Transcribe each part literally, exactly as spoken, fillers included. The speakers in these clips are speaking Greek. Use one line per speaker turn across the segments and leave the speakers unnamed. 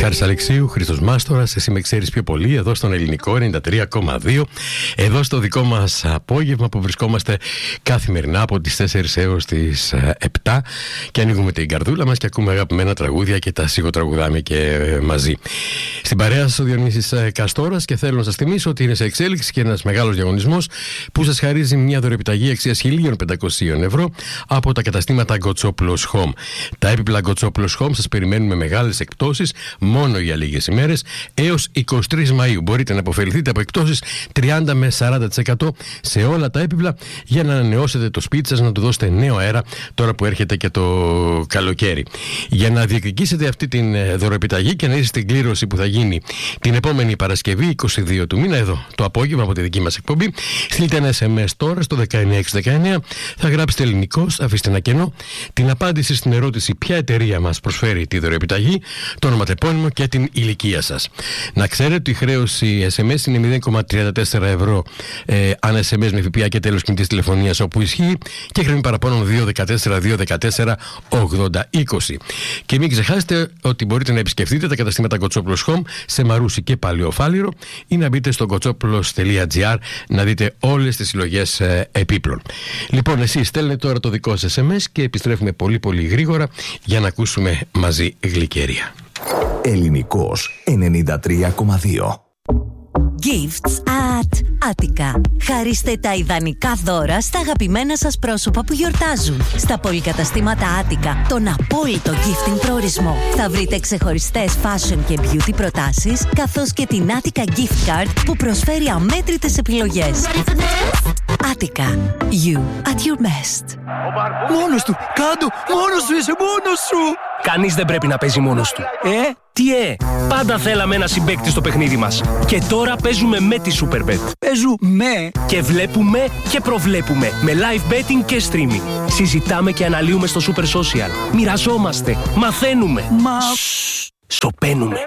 Χάρης Αλεξίου, Χρήστος Μάστορας, εσύ με ξέρεις πιο πολύ, εδώ στον Ελληνικό ενενήντα τρία κόμμα δύο, εδώ στο δικό μας απόγευμα που βρισκόμαστε καθημερινά από τις τέσσερις έως τις επτά και ανοίγουμε την καρδούλα μας και ακούμε αγαπημένα τραγούδια και τα σιγοτραγουδάμε και μαζί. Στην παρέα σας ο Διονύσης Καστόρας και θέλω να σας θυμίσω ότι είναι σε εξέλιξη και ένας μεγάλος διαγωνισμός που σας χαρίζει μια δωρεοπιταγή αξίας χίλια πεντακόσια ευρώ από τα καταστήματα Γκοτσόπουλος Home. Τα έπιπλα Γκοτσόπουλος Home σας περιμένουν με μεγάλες εκπτώσεις μόνο για λίγες ημέρες έως εικοστή τρίτη Μαΐου. Μπορείτε να αποφεληθείτε από εκπτώσεις τριάντα με σαράντα τοις εκατό σε όλα τα έπιπλα για να ανανεώσετε το σπίτι σας, να του δώσετε νέο αέρα τώρα που έρχεται και το καλοκαίρι. Για να διεκδικήσετε αυτή την δωρεοπιταγή και να είστε στην κλήρωση που θα γίνει την επόμενη Παρασκευή είκοσι δύο του μήνα, εδώ το απόγευμα από τη δική μας εκπομπή, στείλτε ένα ες εμ ες τώρα στο δεκαεννιά έξι δεκαεννιά, θα γράψετε ελληνικός, αφήστε ένα κενό, την απάντηση στην ερώτηση ποια εταιρεία μας προσφέρει τη δωρεοπιταγή, το ονοματεπώνυμο και την ηλικία σας. Να ξέρετε ότι η χρέωση ες εμ ες είναι μηδέν κόμμα τριάντα τέσσερα ευρώ ε, αν ες εμ ες με ΦΠΑ και τέλος κινητής τηλεφωνίας όπου ισχύει και χρέη παραπάνω δύο δεκατέσσερα δύο δεκατέσσερα ογδόντα είκοσι. Και μην ξεχάσετε ότι μπορείτε να επισκεφτείτε τα καταστήματα Γκοτσόπουλος Home σε Μαρούσι και Παλαιοφάλιρο ή να μπείτε στο γκοτσόπουλος τελεία τζι άρ να δείτε όλες τις συλλογές ε, επίπλων. Λοιπόν, εσείς στέλνετε τώρα το δικό σας ες εμ ες και επιστρέφουμε πολύ πολύ γρήγορα για να ακούσουμε μαζί γλυκέρια.
Ελληνικός ενενήντα τρία κόμμα δύο.
Gifts at Attica. Χαρίστε τα ιδανικά δώρα στα αγαπημένα σας πρόσωπα που γιορτάζουν. Στα πολυκαταστήματα Attica, τον απόλυτο gifting προορισμό. Θα βρείτε ξεχωριστές fashion και beauty προτάσεις, καθώς και την Attica Gift Card που προσφέρει αμέτρητες επιλογές. Attica. You at your best.
Μόνος του! Κάντο! Μόνος σου είσαι! Μόνος σου!
Κανείς δεν πρέπει να παίζει μόνος του.
Ε?
Τι ε! Πάντα θέλαμε ένα συμπαίκτη στο παιχνίδι μας. Και τώρα παίζουμε με τη Superbet.
Παίζουμε!
Και βλέπουμε και προβλέπουμε. Με live betting και streaming. Συζητάμε και αναλύουμε στο Super Social. Μοιραζόμαστε. Μαθαίνουμε.
Μα...
Σοπαίνουμε.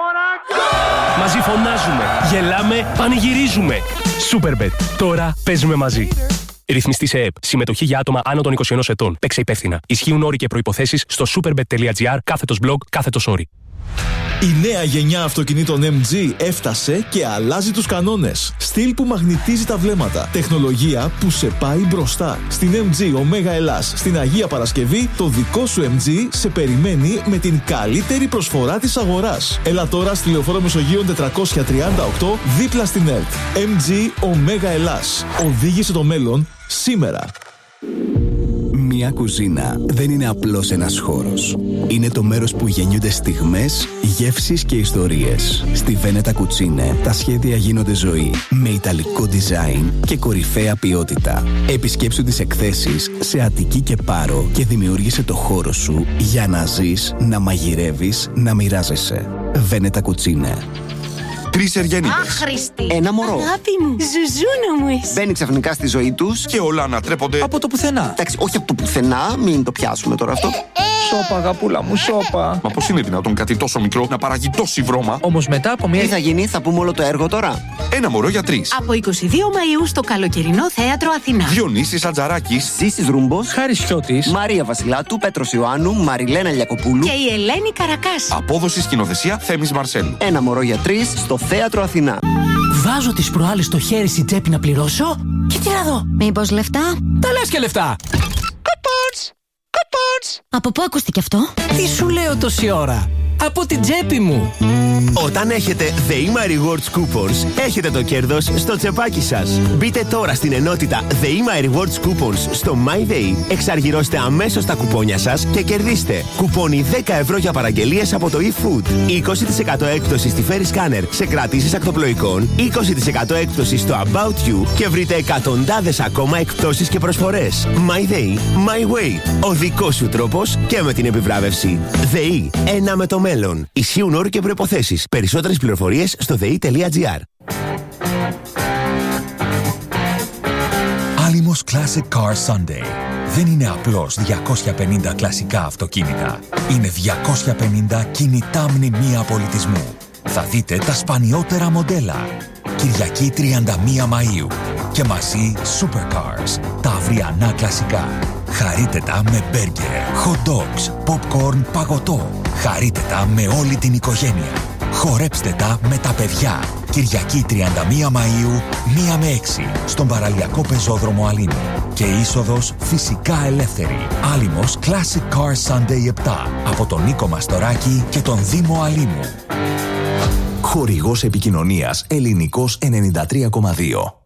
Μαζί φωνάζουμε. Γελάμε. Πανηγυρίζουμε. Superbet. Τώρα παίζουμε μαζί. Ρυθμιστή σε ΕΕΠ. Συμμετοχή για άτομα άνω των είκοσι ενός ετών. Παίξε υπεύθυνα. Ισχύουν όροι και προϋποθέσεις στο superbet τελεία τζι άρ κάθετος blog κάθετος όροι.
Η νέα γενιά αυτοκινήτων εμ τζι έφτασε και αλλάζει τους κανόνες. Στυλ που μαγνητίζει τα βλέμματα. Τεχνολογία που σε πάει μπροστά. Στην εμ τζι Omega Ελλάς, στην Αγία Παρασκευή, το δικό σου εμ τζι σε περιμένει με την καλύτερη προσφορά της αγοράς. Έλα τώρα στη Λεωφόρο Μεσογείων τετρακόσια τριάντα οκτώ, δίπλα στην ΕΡΤ. εμ τζι Omega Ελλάς. Οδήγησε το μέλλον σήμερα.
Μια κουζίνα δεν είναι απλώς ένας χώρος. Είναι το μέρος που γεννιούνται στιγμές, γεύσεις και ιστορίες. Στη Βένετα Κουτσίνε τα σχέδια γίνονται ζωή, με ιταλικό design και κορυφαία ποιότητα. Επισκέψου τις εκθέσεις σε Αττική και Πάρο και δημιούργησε το χώρο σου για να ζεις, να μαγειρεύεις, να μοιράζεσαι. Βένετα Κουτσίνε.
Τρεις εργένιδες.
Άχρηστη.
Ένα μωρό.
Αγάπη μου. Ζουζούνα μου είσαι.
Μπαίνει ξαφνικά στη ζωή τους
Και όλα ανατρέπονται από το πουθενά.
Εντάξει, όχι από το πουθενά, μην το πιάσουμε τώρα αυτό.
Σώπα, αγαπούλα μου, σώπα.
Μα πώς είναι δυνατόν κάτι τόσο μικρό να παράγει τόση βρώμα?
Όμως μετά από μια...
Τι θα γίνει, θα πούμε όλο το έργο τώρα.
Ένα μωρό για τρεις.
Από εικοστή δεύτερη Μαΐου στο καλοκαιρινό θέατρο Αθηνά.
Διονύσης Ατζαράκης.
Ζήσης Ρούμπος.
Χάρης Χιώτης.
Μαρία Βασιλάτου, Πέτρος Ιωάννου, Μαριλένα Λιακοπούλου.
Και η Ελένη Καρακάση.
Απόδοση σκηνοθεσία Θέμης Μαρσέλου.
Ένα μωρό για τρεις στο θέατρο Αθηνά.
Βάζω τις προάλλες στο χέρι στην τσέπη να πληρώσω και τι να δω.
Μήπως λεφτά?
Τα λες και λεφτά.
Coupons! Coupons! Από πού ακούστηκε αυτό?
Τι σου λέω τόση ώρα? Από την τσέπη μου.
Όταν έχετε ΔΕΗΜΑ Rewards Coupons, έχετε το κέρδος στο τσεπάκι σας. Μπείτε τώρα στην ενότητα ΔΕΗΜΑ Rewards Coupons στο MyDay, εξαργυρώστε αμέσως τα κουπόνια σας και κερδίστε κουπόνι δέκα ευρώ για παραγγελίες από το eFood, είκοσι τοις εκατό έκπτωση στη Ferry Scanner σε κρατήσεις ακτοπλοϊκών, είκοσι τοις εκατό έκπτωση στο About You και βρείτε εκατοντάδες ακόμα εκπτώσεις και προσφορές. MyDay, My Way. Ο δικός σου τρόπος και με την επιβράβευση. ΔΕΗ, ένα με το μέλλον. Ισχύουν όροι και προϋποθέσεις. Περισσότερες πληροφορίες στο δε ι τελεία τζι άρ.
Allimos Classic Car Sunday. Δεν είναι απλώς διακόσια πενήντα κλασικά αυτοκίνητα. Είναι διακόσια πενήντα κινητά μνημεία πολιτισμού. Θα δείτε τα σπανιότερα μοντέλα. Κυριακή τριάντα μία Μαΐου. Και μαζί Supercars, τα αυριανά κλασικά. Χαρείτε τα με μπέργκερ, hot dogs, popcorn, παγωτό. Χαρείτε τα με όλη την οικογένεια. Χορέψτε τα με τα παιδιά. Κυριακή τριάντα μία Μαΐου, μία με έξι, στον παραλιακό πεζόδρομο Αλήμου. Και είσοδος φυσικά ελεύθερη. Άλυμος Classic Car Sunday επτά, από τον Νίκο Μαστοράκη και τον Δήμο Αλήμου.
Χορηγός επικοινωνίας Ελληνικός ενενήντα τρία κόμμα δύο.